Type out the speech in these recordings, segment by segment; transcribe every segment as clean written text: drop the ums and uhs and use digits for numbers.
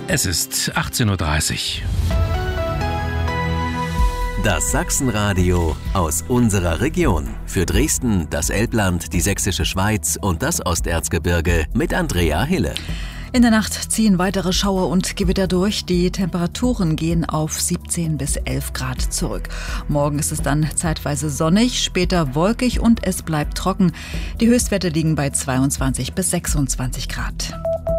Es ist 18:30 Uhr. Das Sachsenradio aus unserer Region. Für Dresden, das Elbland, die Sächsische Schweiz und das Osterzgebirge mit Andrea Hille. In der Nacht ziehen weitere Schauer und Gewitter durch. Die Temperaturen gehen auf 17 bis 11 Grad zurück. Morgen ist es dann zeitweise sonnig, später wolkig und es bleibt trocken. Die Höchstwerte liegen bei 22 bis 26 Grad.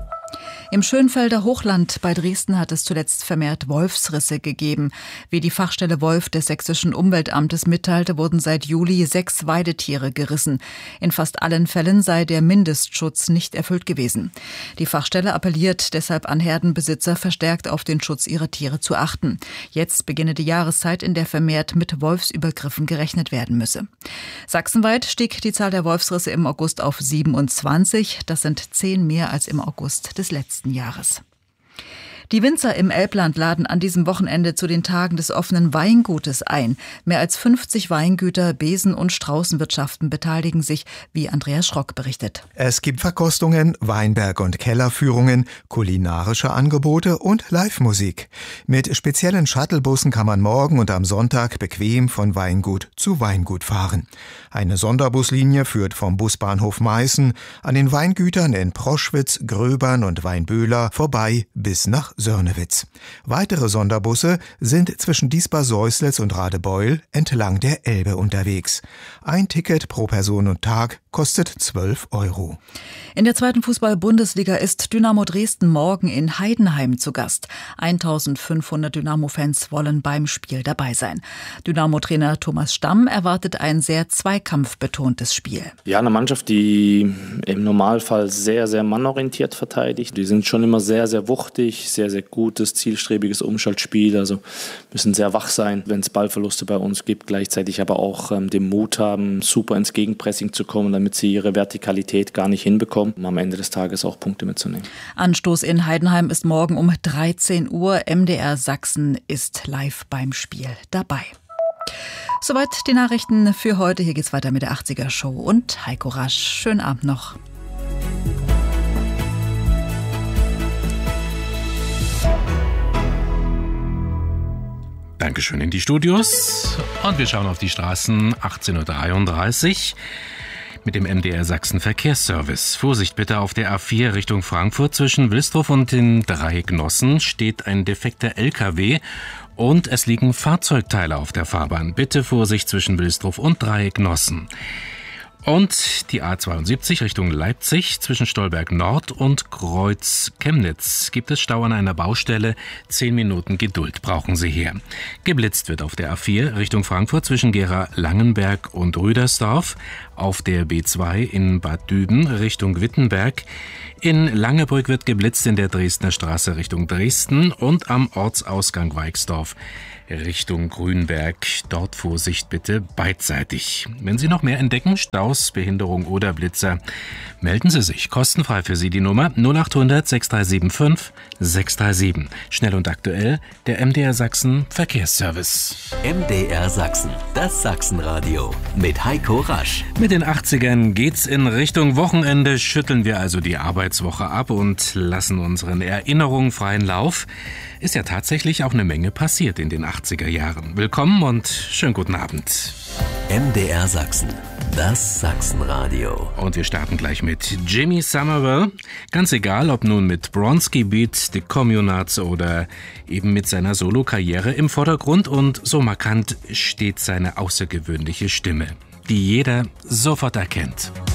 Im Schönfelder Hochland bei Dresden hat es zuletzt vermehrt Wolfsrisse gegeben. Wie die Fachstelle Wolf des Sächsischen Umweltamtes mitteilte, wurden seit Juli 6 Weidetiere gerissen. In fast allen Fällen sei der Mindestschutz nicht erfüllt gewesen. Die Fachstelle appelliert deshalb an Herdenbesitzer, verstärkt auf den Schutz ihrer Tiere zu achten. Jetzt beginne die Jahreszeit, in der vermehrt mit Wolfsübergriffen gerechnet werden müsse. Sachsenweit stieg die Zahl der Wolfsrisse im August auf 27. Das sind 10 mehr als im August des letzten Jahres. Die Winzer im Elbland laden an diesem Wochenende zu den Tagen des offenen Weingutes ein. Mehr als 50 Weingüter, Besen- und Straußenwirtschaften beteiligen sich, wie Andreas Schrock berichtet. Es gibt Verkostungen, Weinberg- und Kellerführungen, kulinarische Angebote und Live-Musik. Mit speziellen Shuttlebussen kann man morgen und am Sonntag bequem von Weingut zu Weingut fahren. Eine Sonderbuslinie führt vom Busbahnhof Meißen an den Weingütern in Proschwitz, Gröbern und Weinböhler vorbei bis nach Sörnewitz. Weitere Sonderbusse sind zwischen Diesbar-Säuslitz und Radebeul entlang der Elbe unterwegs. Ein Ticket pro Person und Tag kostet 12 €. In der zweiten Fußball-Bundesliga ist Dynamo Dresden morgen in Heidenheim zu Gast. 1500 Dynamo-Fans wollen beim Spiel dabei sein. Dynamo-Trainer Thomas Stamm erwartet ein sehr zweikampfbetontes Spiel. Ja, eine Mannschaft, die im Normalfall sehr, sehr mannorientiert verteidigt. Die sind schon immer sehr, sehr wuchtig, sehr, sehr gutes, zielstrebiges Umschaltspiel. Also müssen sehr wach sein, wenn es Ballverluste bei uns gibt. Gleichzeitig aber auch den Mut haben, super ins Gegenpressing zu kommen, damit sie ihre Vertikalität gar nicht hinbekommen, um am Ende des Tages auch Punkte mitzunehmen. Anstoß in Heidenheim ist morgen um 13 Uhr. MDR Sachsen ist live beim Spiel dabei. Soweit die Nachrichten für heute. Hier geht's weiter mit der 80er Show und Heiko Rasch. Schönen Abend noch. Dankeschön in die Studios und wir schauen auf die Straßen. 18:33 Uhr mit dem MDR Sachsen Verkehrsservice. Vorsicht bitte auf der A4 Richtung Frankfurt. Zwischen Wilsdruff und den Dreignossen steht ein defekter LKW und es liegen Fahrzeugteile auf der Fahrbahn. Bitte Vorsicht zwischen Wilsdruff und Dreignossen. Und die A72 Richtung Leipzig zwischen Stolberg Nord und Kreuz Chemnitz gibt es Stau an einer Baustelle. 10 Minuten Geduld brauchen Sie hier. Geblitzt wird auf der A4 Richtung Frankfurt zwischen Gera-Langenberg und Rüdersdorf. Auf der B2 in Bad Düben Richtung Wittenberg. In Langebrück wird geblitzt in der Dresdner Straße Richtung Dresden und am Ortsausgang Weixdorf Richtung Grünberg. Dort Vorsicht bitte beidseitig. Wenn Sie noch mehr entdecken, Staus, Behinderung oder Blitzer, melden Sie sich. Kostenfrei für Sie die Nummer 0800 6375 637. Schnell und aktuell, der MDR Sachsen Verkehrsservice. MDR Sachsen, das Sachsenradio mit Heiko Rasch. Mit den 80ern geht's in Richtung Wochenende. Schütteln wir also die Arbeitswoche ab und lassen unseren Erinnerungen freien Lauf. Ist ja tatsächlich auch eine Menge passiert in den 80er Jahren. Willkommen und schönen guten Abend. MDR Sachsen, das Sachsenradio. Und wir starten gleich mit Jimmy Somerville. Ganz egal, ob nun mit Bronski Beat, The Communards oder eben mit seiner Solokarriere im Vordergrund, und so markant steht seine außergewöhnliche Stimme, die jeder sofort erkennt.